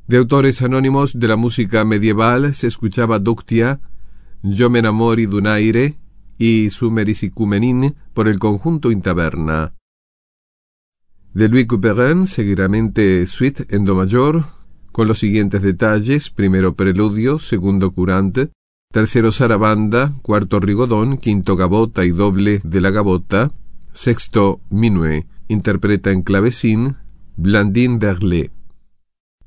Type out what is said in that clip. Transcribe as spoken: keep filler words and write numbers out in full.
De autores anónimos de la música medieval se escuchaba Ductia, Yo me enamori d'un aire y Sumericicumenin por el conjunto Intaberna. De Louis Couperin, seguidamente Suite en Do mayor, con los siguientes detalles: primero preludio, segundo curante, tercero sarabanda, cuarto rigodón, quinto gavota y doble de la gavota, sexto minué. Interpreta en clavecín Blandine Verlet.